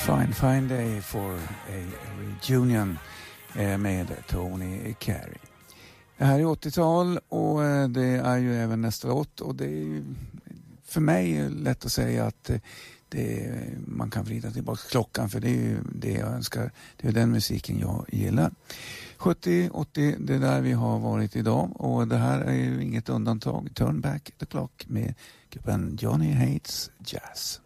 Fine day for a reunion med Tony Carey. Det här är 80-tal och det är ju även nästa låt, och det är ju för mig lätt att säga att man kan vrida tillbaka klockan, för det är ju det jag önskar. Det är den musiken jag gillar. 70, 80, det är där vi har varit idag, och det här är ju inget undantag. Turn back the clock med gruppen Johnny Hates Jazz.